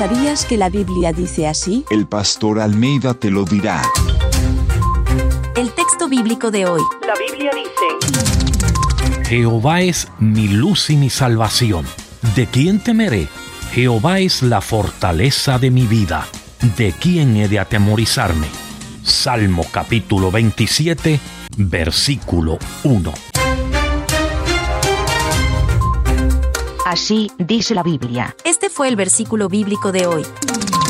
¿Sabías que la Biblia dice así? El pastor Almeida te lo dirá. El texto bíblico de hoy. La Biblia dice: Jehová es mi luz y mi salvación. ¿De quién temeré? Jehová es la fortaleza de mi vida. ¿De quién he de atemorizarme? Salmo capítulo 27, versículo 1. Así dice la Biblia. Este fue el versículo bíblico de hoy.